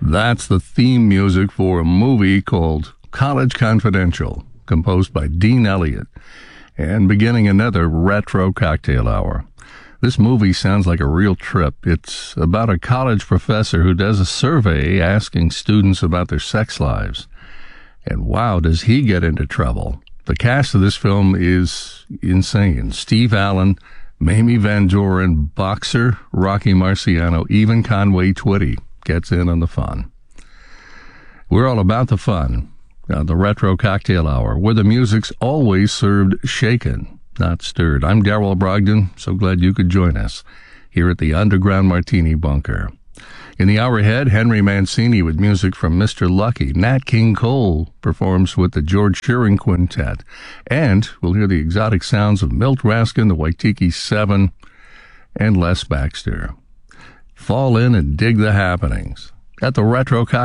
That's the theme music for a movie called College Confidential, composed by Dean Elliott, and beginning another retro cocktail hour. This movie sounds like a real trip. It's about a college professor who does a survey asking students about their sex lives. And wow, does he get into trouble. The cast of this film is insane. Steve Allen, Mamie Van Doren, Boxer, Rocky Marciano, even Conway Twitty gets in on the fun. We're all about the fun. The retro cocktail hour, where the music's always served shaken, not stirred. I'm Darrell Brogdon. So glad you could join us here at the Underground Martini Bunker. In the hour ahead, Henry Mancini with music from Mr. Lucky. Nat King Cole performs with the George Shearing Quintet. And we'll hear the exotic sounds of Milt Raskin, the Waitiki Seven, and Les Baxter. Fall in and dig the happenings at the Retro Cocktail